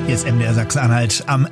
Hier ist MDR Sachsen-Anhalt am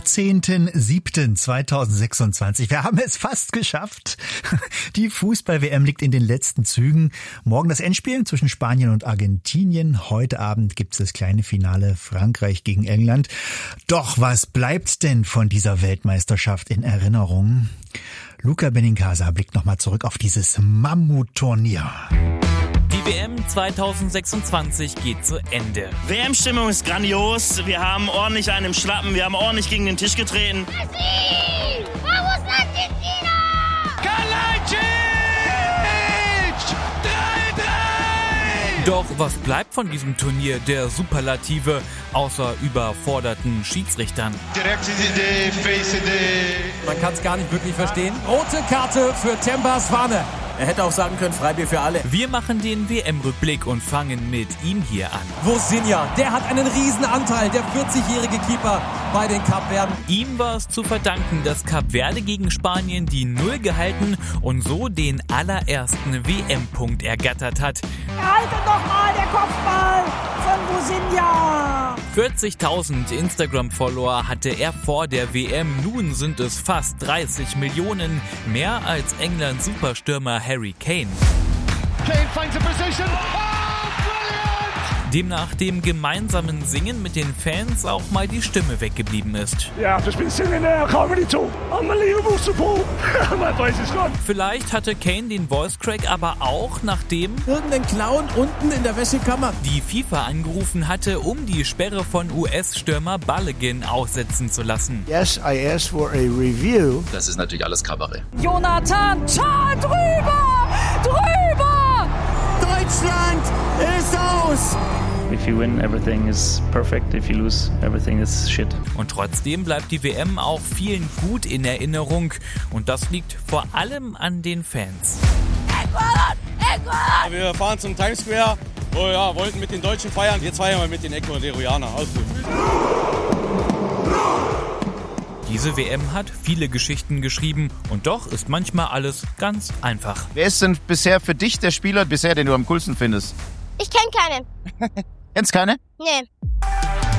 18.07.2026. Wir haben es fast geschafft. Die Fußball-WM liegt in den letzten Zügen. Morgen das Endspiel zwischen Spanien und Argentinien. Heute Abend gibt es das kleine Finale Frankreich gegen England. Doch was bleibt denn von dieser Weltmeisterschaft in Erinnerung? Luca Benincasa blickt nochmal zurück auf dieses Mammutturnier. Die WM 2026 geht zu Ende. WM-Stimmung ist grandios. Wir haben ordentlich einen im Schlappen. Wir haben ordentlich gegen den Tisch getreten. Messi! Vamos Argentina! Kalajdzic! 3-3! Doch was bleibt von diesem Turnier der Superlative, außer überforderten Schiedsrichtern? Man kann es gar nicht wirklich verstehen. Rote Karte für Temba Svane. Er hätte auch sagen können, Freibier für alle. Wir machen den WM-Rückblick und fangen mit ihm hier an. Vozinha, der hat einen riesen Anteil, der 40-jährige Keeper bei den Kapverden. Ihm war es zu verdanken, dass Kap Verde gegen Spanien die Null gehalten und so den allerersten WM-Punkt ergattert hat. Haltet doch mal der Kopfball von Vozinha! 40.000 Instagram-Follower hatte er vor der WM, nun sind es fast 30 Millionen, mehr als Englands Superstürmer Harry Kane. Kane finds a position. Dem nach dem gemeinsamen Singen mit den Fans auch mal die Stimme weggeblieben ist. Yeah, I've just been singing there. I can't really talk. Unbelievable support. My voice is gone. Vielleicht hatte Kane den Voice Crack aber auch, nachdem Irgendein Clown unten in der Wäschekammer. die FIFA angerufen hatte, um die Sperre von US-Stürmer Balogun aussetzen zu lassen. Yes, I asked for a review. Das ist natürlich alles Kabarett. Jonathan Tah drüber! Drüber! Deutschland ist aus! If you win, everything is perfect. If you lose, everything is shit. Und trotzdem bleibt die WM auch vielen gut in Erinnerung. Und das liegt vor allem an den Fans. Wir fahren zum Times Square. Oh ja, wollten mit den Deutschen feiern. Jetzt feiern wir mit den Ecuadorianern. Alles gut. Diese WM hat viele Geschichten geschrieben und doch ist manchmal alles ganz einfach. Wer ist denn bisher für dich der Spieler, den du am coolsten findest? Ich kenne keinen. Kennst keine? Nee.